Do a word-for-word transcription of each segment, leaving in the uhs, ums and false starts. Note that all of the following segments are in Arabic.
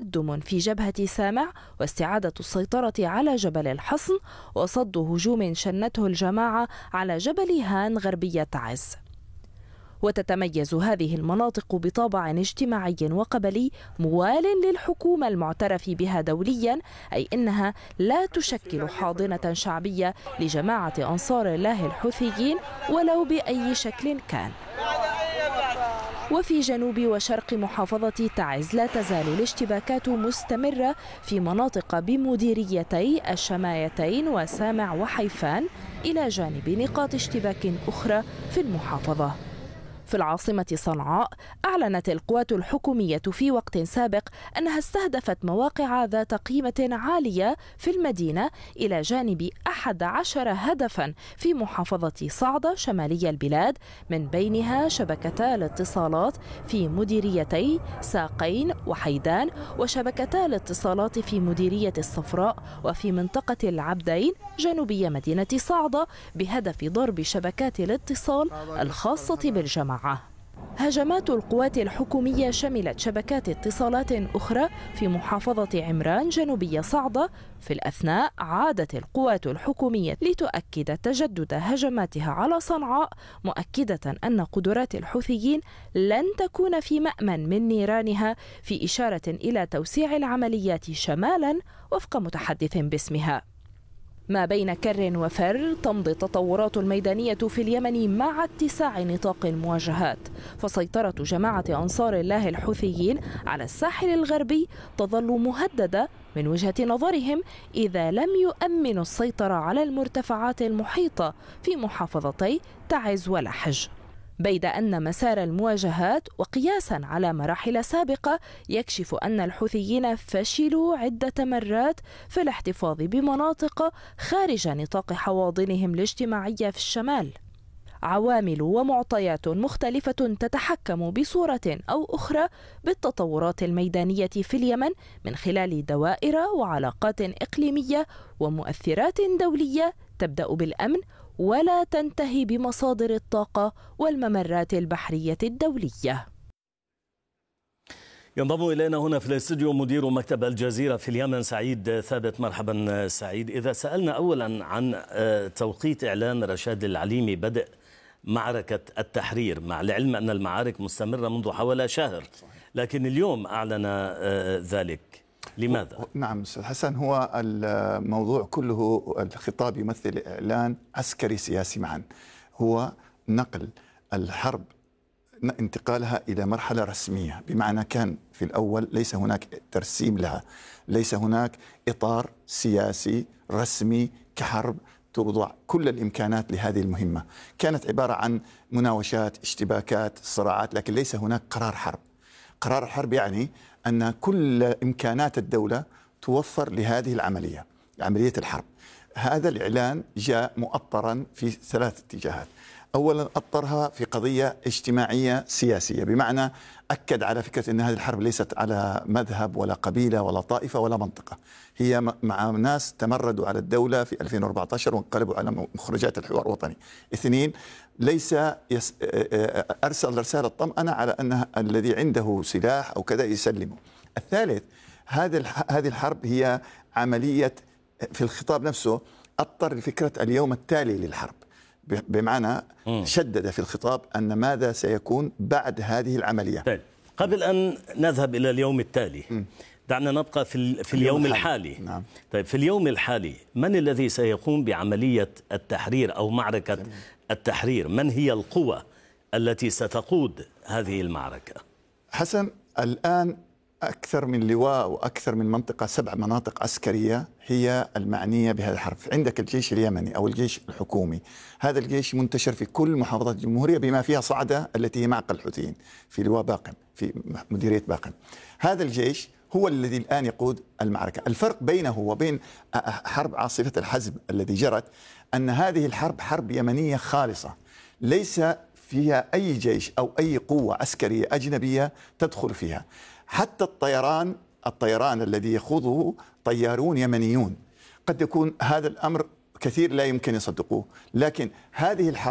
تقدم في جبهة سامع واستعادة السيطرة على جبل الحصن وصد هجوم شنته الجماعة على جبل هان غربية تعز. وتتميز هذه المناطق بطابع اجتماعي وقبلي موال للحكومة المعترف بها دوليا، أي أنها لا تشكل حاضنة شعبية لجماعة أنصار الله الحوثيين ولو بأي شكل كان. وفي جنوب وشرق محافظة تعز لا تزال الاشتباكات مستمرة في مناطق بمديريتي الشمايتين وسامع وحيفان، إلى جانب نقاط اشتباك أخرى في المحافظة. في العاصمة صنعاء أعلنت القوات الحكومية في وقت سابق أنها استهدفت مواقع ذات قيمة عالية في المدينة إلى جانب أحد عشر هدفا في محافظة صعدة شمالي البلاد، من بينها شبكتا الاتصالات في مديريتي ساقين وحيدان، وشبكتا الاتصالات في مديرية الصفراء وفي منطقة العبدين جنوبية مدينة صعدة، بهدف ضرب شبكات الاتصال الخاصة بالجماعة. هجمات القوات الحكومية شملت شبكات اتصالات أخرى في محافظة عمران جنوبية صعدة. في الأثناء عادت القوات الحكومية لتؤكد تجدد هجماتها على صنعاء، مؤكدة أن قدرات الحوثيين لن تكون في مأمن من نيرانها، في إشارة إلى توسيع العمليات شمالا وفق متحدث باسمها. ما بين كر وفر تمضي التطورات الميدانية في اليمن مع اتساع نطاق المواجهات، فسيطرة جماعة أنصار الله الحوثيين على الساحل الغربي تظل مهددة من وجهة نظرهم إذا لم يؤمنوا السيطرة على المرتفعات المحيطة في محافظتي تعز ولحج، بيد أن مسار المواجهات وقياسا على مراحل سابقة يكشف أن الحوثيين فشلوا عدة مرات في الاحتفاظ بمناطق خارج نطاق حواضنهم الاجتماعية في الشمال. عوامل ومعطيات مختلفة تتحكم بصورة أو أخرى بالتطورات الميدانية في اليمن من خلال دوائر وعلاقات إقليمية ومؤثرات دولية تبدأ بالأمن ولا تنتهي بمصادر الطاقة والممرات البحرية الدولية. ينضم إلينا هنا في الاستوديو مدير مكتب الجزيرة في اليمن سعيد ثابت. مرحبا سعيد. إذا سألنا أولا عن توقيت إعلان رشاد العليمي بدء معركة التحرير، مع العلم أن المعارك مستمرة منذ حوالي شهر، لكن اليوم أعلن ذلك، لماذا؟ نعم أستاذ حسن، هو الموضوع كله الخطاب يمثل إعلان عسكري سياسي معا، هو نقل الحرب انتقالها إلى مرحلة رسمية، بمعنى كان في الأول ليس هناك ترسيم لها، ليس هناك إطار سياسي رسمي كحرب توضع كل الإمكانات لهذه المهمة، كانت عبارة عن مناوشات، اشتباكات، صراعات، لكن ليس هناك قرار حرب. قرار الحرب يعني أن كل إمكانات الدولة توفر لهذه العملية، عملية الحرب. هذا الإعلان جاء مؤطرا في ثلاث اتجاهات. أولا أطرها في قضية اجتماعية سياسية، بمعنى أكد على فكرة أن هذه الحرب ليست على مذهب ولا قبيلة ولا طائفة ولا منطقة، هي مع ناس تمردوا على الدولة في ألفين وأربعة عشر وانقلبوا على مخرجات الحوار الوطني. اثنين، ليس يس أرسل رسالة طمأنة على أن الذي عنده سلاح أو كذا يسلمه. الثالث، هذه هذه الحرب هي عملية في الخطاب نفسه أطر لفكرة اليوم التالي للحرب، بمعنى شدد في الخطاب أن ماذا سيكون بعد هذه العملية. طيب، قبل أن نذهب إلى اليوم التالي م. دعنا نبقى في, في اليوم, اليوم الحالي, الحالي. نعم. طيب، في اليوم الحالي من الذي سيقوم بعملية التحرير أو معركة جميل. التحرير؟ من هي القوى التي ستقود هذه المعركة؟ حسن، الآن أكثر من لواء وأكثر من منطقة، سبع مناطق عسكرية هي المعنية بهذا الحرب. عندك الجيش اليمني أو الجيش الحكومي، هذا الجيش منتشر في كل محافظات الجمهورية بما فيها صعدة التي هي معقل الحوثيين في لواء باقم في مديرية باقم. هذا الجيش هو الذي الآن يقود المعركة. الفرق بينه وبين حرب عاصفة الحزب الذي جرت أن هذه الحرب حرب يمنية خالصة، ليس فيها أي جيش أو أي قوة عسكرية أجنبية تدخل فيها. حتى الطيران الطيران الذي يخوضه طيارون يمنيون. قد يكون هذا الأمر كثير لا يمكن يصدقوه، لكن هذه الحرب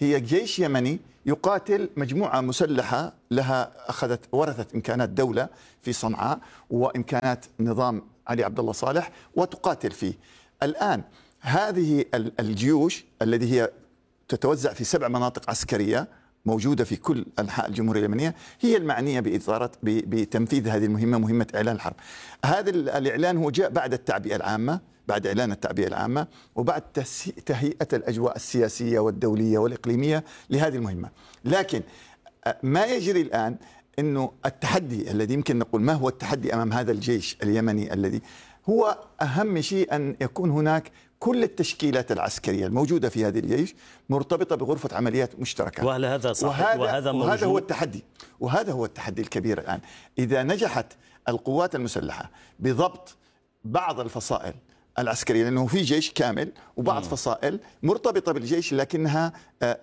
هي جيش يمني يقاتل مجموعة مسلحة لها أخذت ورثت إمكانات دولة في صنعاء وإمكانات نظام علي عبد الله صالح وتقاتل فيه. الآن هذه الجيوش التي هي تتوزع في سبع مناطق عسكرية موجودة في كل أنحاء الجمهورية اليمنية هي المعنية بإدارة بتنفيذ هذه المهمة، مهمة إعلان الحرب. هذا الإعلان هو جاء بعد التعبئة العامة، بعد إعلان التعبئة العامة وبعد تهيئة الأجواء السياسية والدولية والإقليمية لهذه المهمة. لكن ما يجري الآن أنه التحدي الذي يمكن نقول ما هو التحدي أمام هذا الجيش اليمني الذي هو أهم شيء أن يكون هناك كل التشكيلات العسكرية الموجودة في هذا الجيش مرتبطة بغرفة عمليات مشتركة. وهل هذا صحيح؟ وهذا, وهذا, وهذا هو التحدي، وهذا هو التحدي الكبير الآن. إذا نجحت القوات المسلحة بضبط بعض الفصائل العسكرية، لأنه في جيش كامل وبعض م. فصائل مرتبطة بالجيش لكنها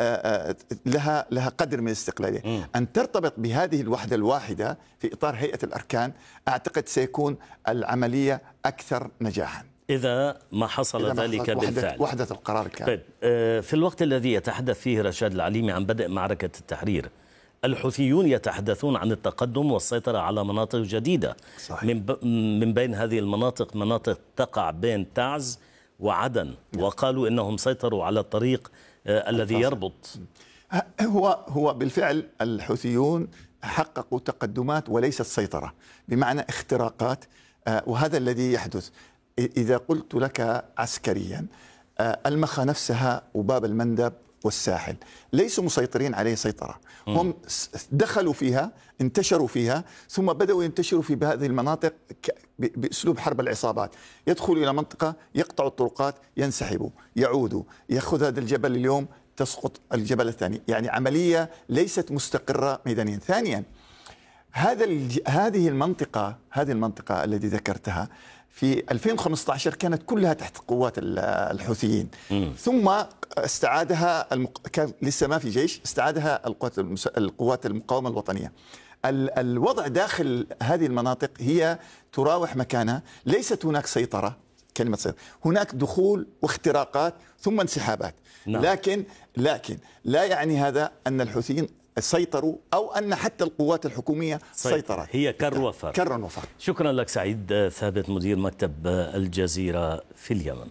لها لها قدر من الاستقلالية، م. أن ترتبط بهذه الوحدة الواحدة في إطار هيئة الأركان، أعتقد سيكون العملية أكثر نجاحا إذا ما حصل إذا ذلك وحدة بالفعل. وحدة القرار الكامل. طيب، في الوقت الذي يتحدث فيه رشاد العليمي عن بدء معركة التحرير، الحوثيون يتحدثون عن التقدم والسيطرة على مناطق جديدة. صحيح. من, ب... من بين هذه المناطق مناطق تقع بين تعز وعدن، وقالوا إنهم سيطروا على الطريق آه الذي يربط. هو هو بالفعل الحوثيون حققوا تقدمات وليست سيطرة، بمعنى اختراقات، آه وهذا الذي يحدث. إذا قلت لك عسكريا، آه المخا نفسها وباب المندب والساحل ليسوا مسيطرين عليه سيطرة، هم دخلوا فيها، انتشروا فيها، ثم بدأوا ينتشروا في هذه المناطق بأسلوب حرب العصابات. يدخلوا إلى منطقة، يقطعوا الطرقات، ينسحبوا، يعودوا، يأخذ هذا الجبل اليوم، تسقط الجبل الثاني. يعني عملية ليست مستقرة ميدانيا. ثانيا، هذا هذه المنطقة هذه المنطقة التي ذكرتها في ألفين وخمسة عشر كانت كلها تحت قوات الحوثيين، م. ثم استعادها المق... كان لسه ما في جيش، استعادها القوات المس... القوات المقاومة الوطنية. ال... الوضع داخل هذه المناطق هي تراوح مكانها، ليست هناك سيطرة، كلمة سيطرة، هناك دخول واختراقات ثم انسحابات. نعم. لكن لكن لا يعني هذا أن الحوثيين سيطروا أو أن حتى القوات الحكومية سيطرت. هي كر وفر. كر وفر. شكرا لك سعيد ثابت، مدير مكتب الجزيرة في اليمن.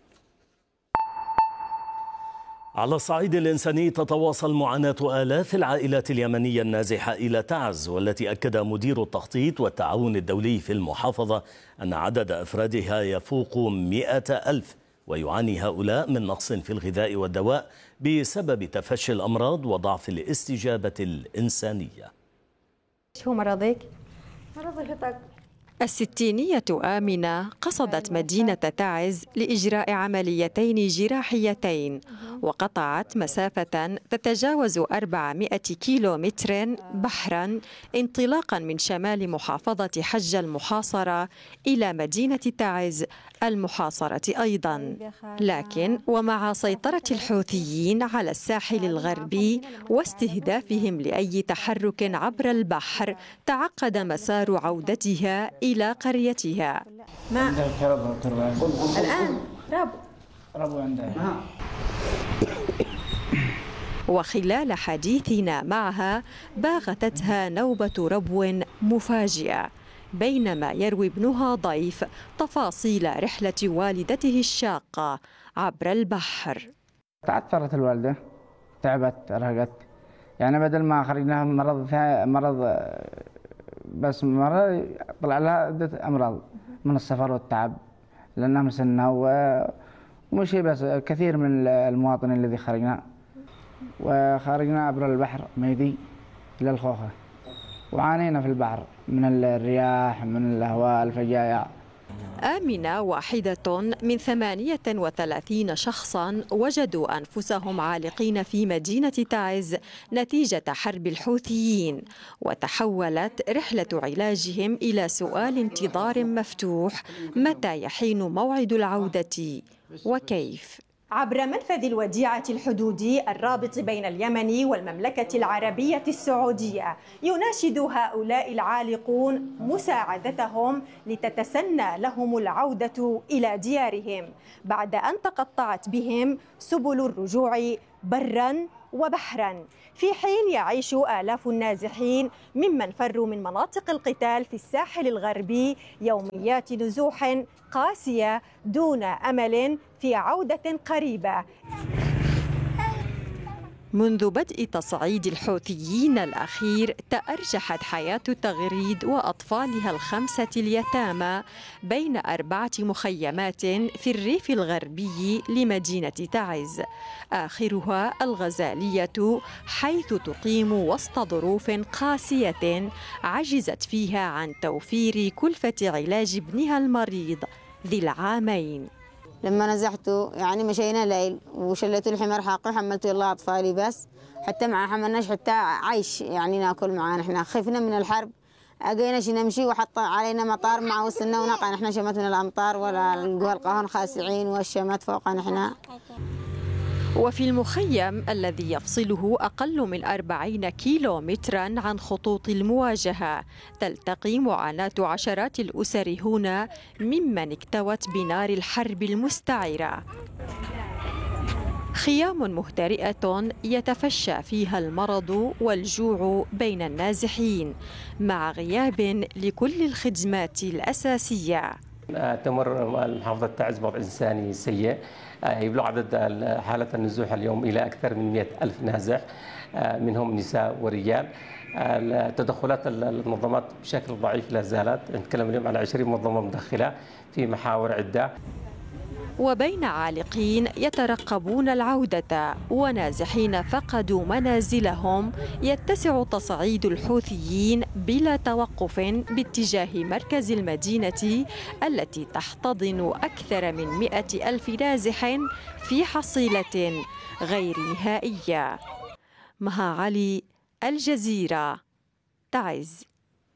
على الصعيد الإنساني تتواصل معاناة آلاف العائلات اليمنية النازحة إلى تعز، والتي أكد مدير التخطيط والتعاون الدولي في المحافظة أن عدد أفرادها يفوق مئة ألف، ويعاني هؤلاء من نقص في الغذاء والدواء بسبب تفشي الأمراض وضعف الاستجابة الإنسانية. شو مرضك؟ مرض الهبات. الستينية آمنة قصدت مدينة تعز لإجراء عمليتين جراحيتين، وقطعت مسافة تتجاوز أربعمائة كيلو متر بحرا انطلاقا من شمال محافظة حج المحاصرة إلى مدينة تعز المحاصرة أيضا. لكن ومع سيطرة الحوثيين على الساحل الغربي واستهدافهم لأي تحرك عبر البحر، تعقد مسار عودتها إلى قريتها. ما الآن رب ربو عندها. وخلال حديثنا معها باغتتها نوبة ربو مفاجئة بينما يروي ابنها ضيف تفاصيل رحلة والدته الشاقة عبر البحر. تعثرت الوالدة، تعبت، رهقت، يعني بدل ما خرجناها مرض مرض بس مرض طلع لها عدة أمراض من السفر والتعب لأنها مسنة، ومش بس كثير من المواطنين الذي خرجنا وخرجنا عبر البحر ميدي إلى الخوخة، وعانينا في البحر من الرياح، من الهواء، الفجايع. آمنة واحدة من ثمانية وثلاثين شخصا وجدوا أنفسهم عالقين في مدينة تعز نتيجة حرب الحوثيين، وتحولت رحلة علاجهم إلى سؤال انتظار مفتوح: متى يحين موعد العودة وكيف؟ عبر منفذ الوديعة الحدودي الرابط بين اليمن والمملكة العربية السعودية، يناشد هؤلاء العالقون مساعدتهم لتتسنى لهم العودة إلى ديارهم بعد أن تقطعت بهم سبل الرجوع برا وبحرا، في حين يعيش آلاف النازحين ممن فروا من مناطق القتال في الساحل الغربي يوميات نزوح قاسية دون أمل في عودة قريبة. منذ بدء تصعيد الحوثيين الأخير تأرجحت حياة تغريد وأطفالها الخمسة اليتامى بين أربعة مخيمات في الريف الغربي لمدينة تعز، آخرها الغزالية، حيث تقيم وسط ظروف قاسية عجزت فيها عن توفير كلفة علاج ابنها المريض ذي العامين. لما نزحته يعني مشينا ليل وشلته الحمار حاقي وحملته يلا أطفالي بس حتى مع حملناش حتى عيش يعني ناكل معانا. احنا خفنا من الحرب أجيناش نمشي وحط علينا مطار مع وصلنا ونقع نحن شمتنا الأمطار ولا نلقوا القهر خاسعين والشمات فوقنا احنا. وفي المخيم الذي يفصله أقل من أربعين كيلو مترا عن خطوط المواجهة تلتقي معاناة عشرات الأسر هنا ممن اكتوت بنار الحرب المستعرة. خيام مهترئة يتفشى فيها المرض والجوع بين النازحين مع غياب لكل الخدمات الأساسية. تمر محافظة تعز بوضع إنساني سيء، يبلغ عدد حالة النزوح اليوم إلى أكثر من مئة ألف نازح، منهم نساء ورجال. تدخلات المنظمات بشكل ضعيف لا زالت، نتكلم اليوم على عشرين منظمة مدخلة في محاور عدة. وبين عالقين يترقبون العودة ونازحين فقدوا منازلهم يتسع تصعيد الحوثيين بلا توقف باتجاه مركز المدينة التي تحتضن أكثر من مئة ألف نازح في حصيلة غير نهائية. مها علي، الجزيرة، تعز.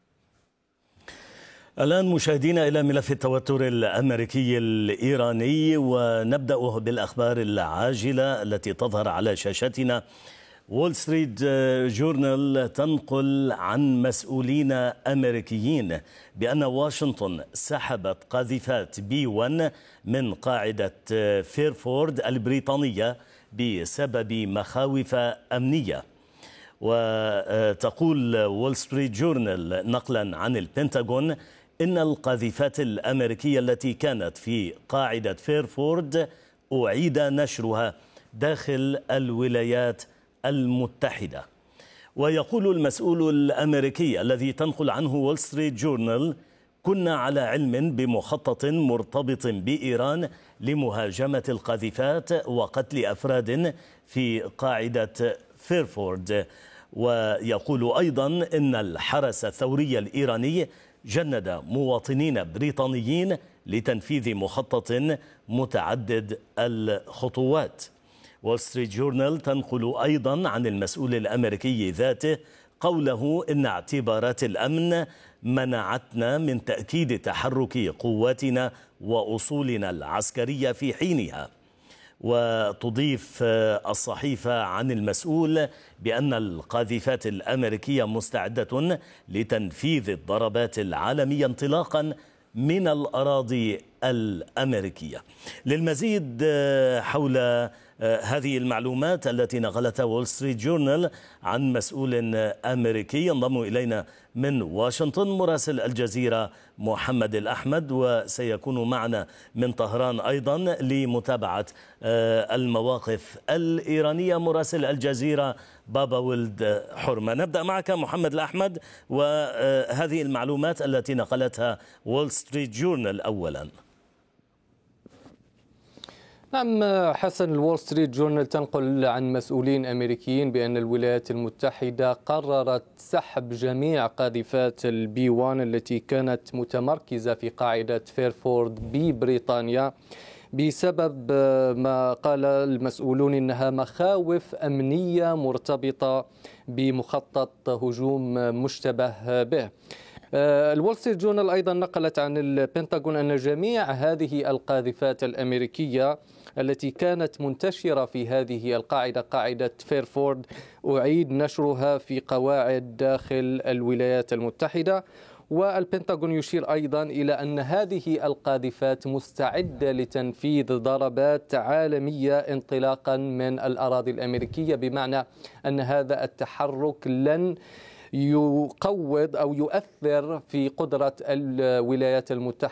الآن مشاهدينا إلى ملف التوتر الأمريكي الإيراني، ونبدأ بالأخبار العاجلة التي تظهر على شاشتنا. وول ستريت جورنال تنقل عن مسؤولين أمريكيين بأن واشنطن سحبت قاذفات بي واحد من قاعدة فيرفورد البريطانية بسبب مخاوف أمنية. وتقول وول ستريت جورنال نقلا عن البنتاغون إن القاذفات الأمريكية التي كانت في قاعدة فيرفورد أعيد نشرها داخل الولايات المتحدة. ويقول المسؤول الأمريكي الذي تنقل عنه وول ستريت جورنال: كنا على علم بمخطط مرتبط بإيران لمهاجمة القاذفات وقتل أفراد في قاعدة فيرفورد. ويقول أيضا إن الحرس الثوري الإيراني جند مواطنين بريطانيين لتنفيذ مخطط متعدد الخطوات. وول ستريت جورنال تنقل أيضا عن المسؤول الأمريكي ذاته قوله إن اعتبارات الأمن منعتنا من تأكيد تحرك قواتنا وأصولنا العسكرية في حينها. وتضيف الصحيفة عن المسؤول بأن القاذفات الأمريكية مستعدة لتنفيذ الضربات العالمية انطلاقا من الأراضي الأمريكية. للمزيد حول هذه المعلومات التي نقلتها وول ستريت جورنال عن مسؤول أمريكي ينضم إلينا من واشنطن مراسل الجزيرة محمد الأحمد، وسيكون معنا من طهران أيضا لمتابعة المواقف الإيرانية مراسل الجزيرة بابا ولد حرمة. نبدأ معك محمد الأحمد وهذه المعلومات التي نقلتها وول ستريت جورنال أولا. نعم حسن، الول ستريت جورنال تنقل عن مسؤولين أمريكيين بأن الولايات المتحدة قررت سحب جميع قاذفات البي واحد التي كانت متمركزة في قاعدة فيرفورد ببريطانيا بسبب ما قال المسؤولون إنها مخاوف أمنية مرتبطة بمخطط هجوم مشتبه به. الول ستريت جورنال أيضا نقلت عن البنتاغون أن جميع هذه القاذفات الأمريكية التي كانت منتشرة في هذه القاعدة قاعدة فيرفورد أعيد نشرها في قواعد داخل الولايات المتحدة. والبنتاغون يشير أيضا إلى أن هذه القاذفات مستعدة لتنفيذ ضربات عالمية انطلاقا من الأراضي الأمريكية، بمعنى أن هذا التحرك لن يقوض أو يؤثر في قدرة الولايات المتحدة